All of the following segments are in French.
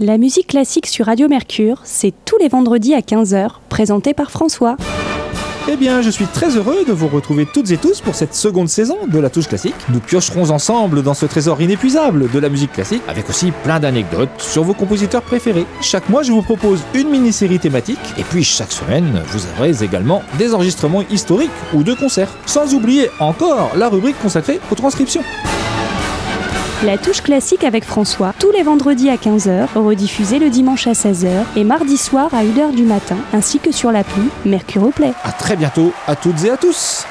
La musique classique sur Radio Mercure, c'est tous les vendredis à 15h, présenté par François. Eh bien, je suis très heureux de vous retrouver toutes et tous pour cette seconde saison de La Touche Classique. Nous piocherons ensemble dans ce trésor inépuisable de la musique classique, avec aussi plein d'anecdotes sur vos compositeurs préférés. Chaque mois, je vous propose une mini-série thématique, et puis chaque semaine, vous aurez également des enregistrements historiques ou de concerts. Sans oublier encore la rubrique consacrée aux transcriptions. La Touche Classique avec François, tous les vendredis à 15h, rediffusé le dimanche à 16h et mardi soir à 1h du matin, ainsi que sur l'appli Mercure Play. À très bientôt à toutes et à tous.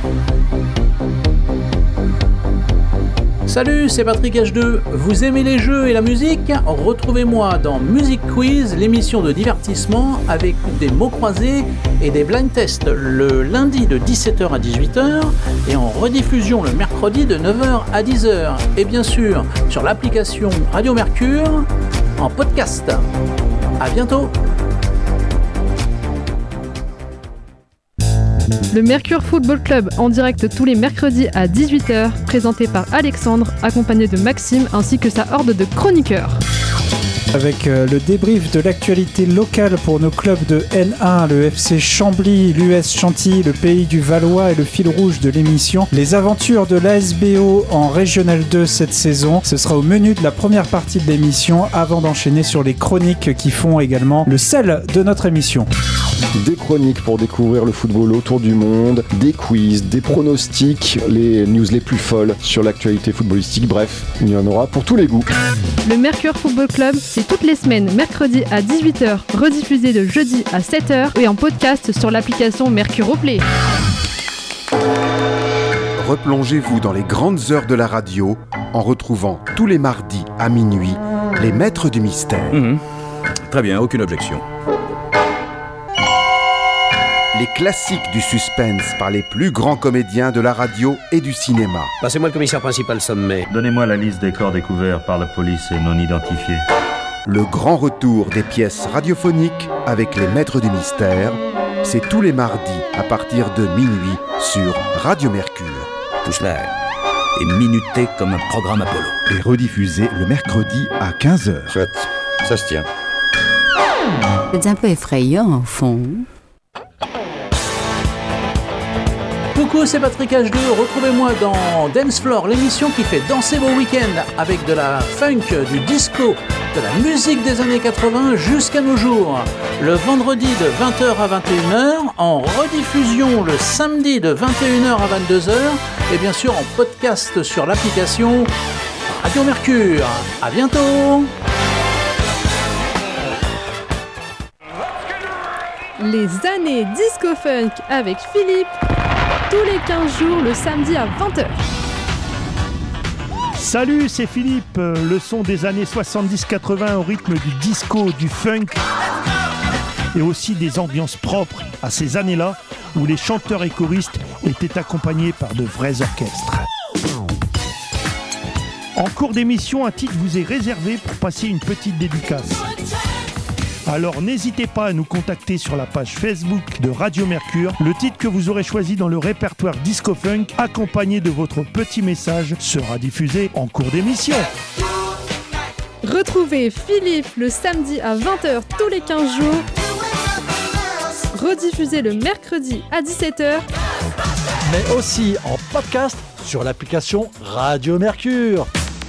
Salut, c'est Patrick H2. Vous aimez les jeux et la musique ? Retrouvez-moi dans Music Quiz, l'émission de divertissement avec des mots croisés et des blind tests le lundi de 17h à 18h et en rediffusion le mercredi de 9h à 10h. Et bien sûr, sur l'application Radio Mercure en podcast. À bientôt. Le Mercure Football Club en direct tous les mercredis à 18h, présenté par Alexandre, accompagné de Maxime ainsi que sa horde de chroniqueurs. Avec le débrief de l'actualité locale pour nos clubs de N1, le FC Chambly, l'US Chantilly, le Pays du Valois et le fil rouge de l'émission, les aventures de l'ASBO en Régional 2 cette saison. Ce sera au menu de la première partie de l'émission avant d'enchaîner sur les chroniques qui font également le sel de notre émission. Des chroniques pour découvrir le football autour du monde, des quiz, des pronostics, les news les plus folles sur l'actualité footballistique, bref, il y en aura pour tous les goûts. Le Mercure Football Club, c'est toutes les semaines, mercredi à 18h, rediffusé de jeudi à 7h et en podcast sur l'application Mercure Play. Replongez-vous dans les grandes heures de la radio en retrouvant tous les mardis à minuit les maîtres du mystère. Très bien, aucune objection. Les classiques du suspense par les plus grands comédiens de la radio et du cinéma. Passez-moi le commissaire principal Sommet. Donnez-moi la liste des corps découverts par la police et non identifiés. Le grand retour des pièces radiophoniques avec les maîtres du mystère, c'est tous les mardis à partir de minuit sur Radio Mercure. Tout cela est minuté comme un programme Apollo. Et rediffusé le mercredi à 15h. Chouette, ça se tient. C'est un peu effrayant au fond. Coucou, c'est Patrick H2, retrouvez-moi dans Dance Floor, l'émission qui fait danser vos week-ends avec de la funk, du disco, de la musique des années 80 jusqu'à nos jours. Le vendredi de 20h à 21h, en rediffusion le samedi de 21h à 22h et bien sûr en podcast sur l'application Radio Mercure. À bientôt. Les années disco funk avec Philippe, tous les 15 jours le samedi à 20h. Salut, c'est Philippe, le son des années 70-80 au rythme du disco, du funk et aussi des ambiances propres à ces années-là où les chanteurs et choristes étaient accompagnés par de vrais orchestres. En cours d'émission, un titre vous est réservé pour passer une petite dédicace. Alors n'hésitez pas à nous contacter sur la page Facebook de Radio Mercure. Le titre que vous aurez choisi dans le répertoire Disco Funk, accompagné de votre petit message, sera diffusé en cours d'émission. Retrouvez Philippe le samedi à 20h tous les 15 jours. Rediffusé le mercredi à 17h. Mais aussi en podcast sur l'application Radio Mercure.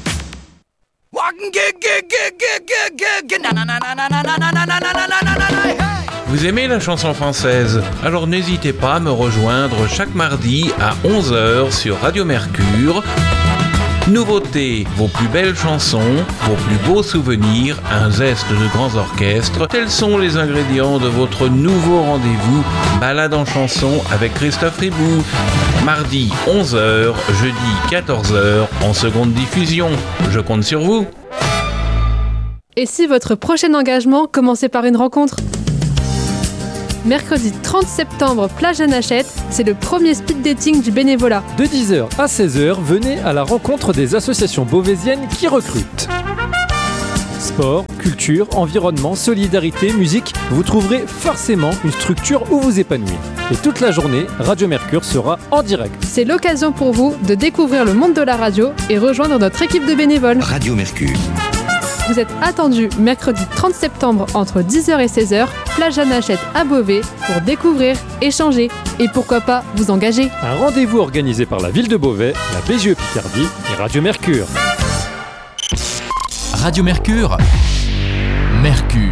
Vous aimez la chanson française ? Alors n'hésitez pas à me rejoindre chaque mardi à 11h sur Radio Mercure. Nouveautés, vos plus belles chansons, vos plus beaux souvenirs, un zeste de grands orchestres, tels sont les ingrédients de votre nouveau rendez-vous Balade en chanson avec Christophe Ribou. Mardi 11h, jeudi 14h en seconde diffusion. Je compte sur vous. Et si votre prochain engagement commençait par une rencontre ? Mercredi 30 septembre, plage à Nachette, c'est le premier speed dating du bénévolat. De 10h à 16h, venez à la rencontre des associations beauvaisiennes qui recrutent. Sport, culture, environnement, solidarité, musique, vous trouverez forcément une structure où vous épanouir. Et toute la journée, Radio Mercure sera en direct. C'est l'occasion pour vous de découvrir le monde de la radio et rejoindre notre équipe de bénévoles. Radio Mercure. Vous êtes attendus mercredi 30 septembre entre 10h et 16h, plage Anachette à Beauvais, pour découvrir, échanger et pourquoi pas vous engager. Un rendez-vous organisé par la ville de Beauvais, la BGE Picardie et Radio Mercure. Radio Mercure. Mercure.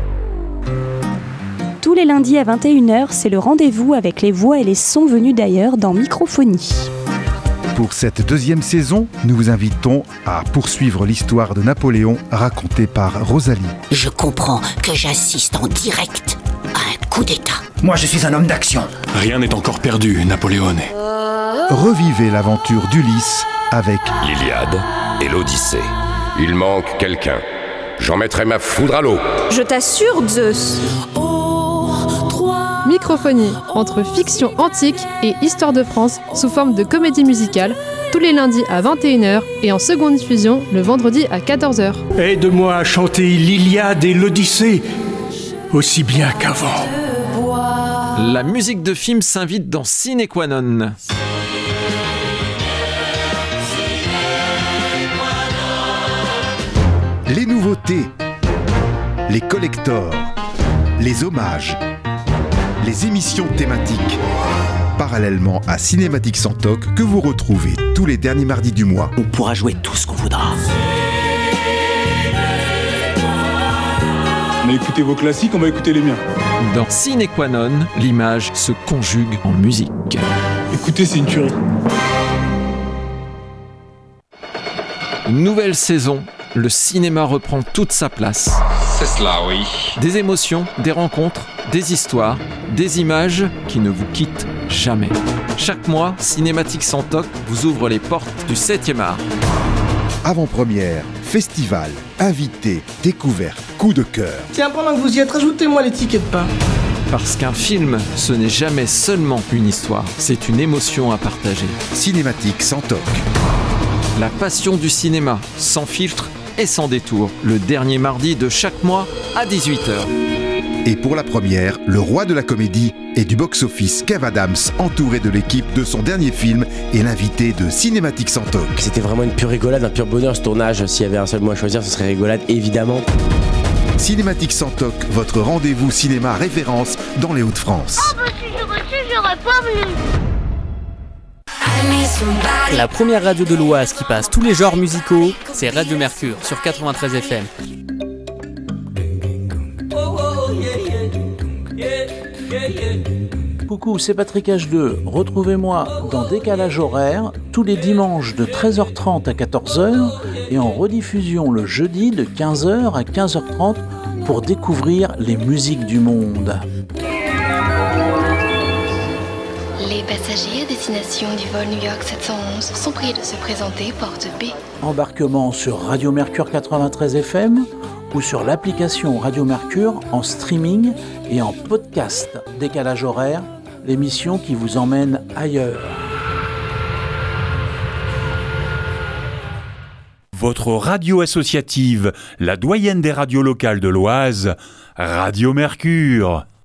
Tous les lundis à 21h, c'est le rendez-vous avec les voix et les sons venus d'ailleurs dans Microphonie. Pour cette deuxième saison, nous vous invitons à poursuivre l'histoire de Napoléon racontée par Rosalie. Je comprends que j'assiste en direct à un coup d'État. Moi, je suis un homme d'action. Rien n'est encore perdu, Napoléon. Revivez l'aventure d'Ulysse avec l'Iliade et l'Odyssée. Il manque quelqu'un. J'en mettrai ma foudre à l'eau. Je t'assure, Zeus. Microphonie, entre fiction antique et histoire de France sous forme de comédie musicale, tous les lundis à 21h et en seconde diffusion le vendredi à 14h. Aide-moi à chanter l'Iliade et l'Odyssée, aussi bien qu'avant. La musique de film s'invite dans Sine Qua Non. les nouveautés, les collectors, les hommages, les émissions thématiques. Parallèlement à Cinématique sans toc que vous retrouvez tous les derniers mardis du mois. On pourra jouer tout ce qu'on voudra. On a écouté vos classiques, on va écouter les miens. Dans Sine Qua Non, l'image se conjugue en musique. Écoutez, c'est une tuerie. Nouvelle saison, le cinéma reprend toute sa place. C'est cela, oui. Des émotions, des rencontres, des histoires, des images qui ne vous quittent jamais. Chaque mois, Cinématique sans toc vous ouvre les portes du 7e art. Avant-première, festival, invités, découvertes, coup de cœur. Tiens, pendant que vous y êtes, rajoutez-moi les tickets de pain. Parce qu'un film, ce n'est jamais seulement une histoire, c'est une émotion à partager. Cinématique sans toc. La passion du cinéma, sans filtre et sans détour, le dernier mardi de chaque mois à 18h. Et pour la première, le roi de la comédie et du box-office, Kev Adams, entouré de l'équipe de son dernier film, est l'invité de Cinématique sans toc. C'était vraiment une pure rigolade, un pur bonheur ce tournage. S'il y avait un seul mot à choisir, ce serait rigolade, évidemment. Cinématique sans toc, votre rendez-vous cinéma référence dans les Hauts-de-France. Oh bah si j'aurais su, j'aurais pas venu. La première radio de l'Oise qui passe tous les genres musicaux, c'est Radio Mercure sur 93 FM. Coucou, c'est Patrick H2. Retrouvez-moi dans Décalage horaire tous les dimanches de 13h30 à 14h et en rediffusion le jeudi de 15h à 15h30 pour découvrir les musiques du monde. Les passagers à destination du vol New York 711 sont priés de se présenter porte B. Embarquement sur Radio Mercure 93 FM ou sur l'application Radio Mercure en streaming et en podcast. Décalage horaire, l'émission qui vous emmène ailleurs. Votre radio associative, la doyenne des radios locales de l'Oise, Radio Mercure.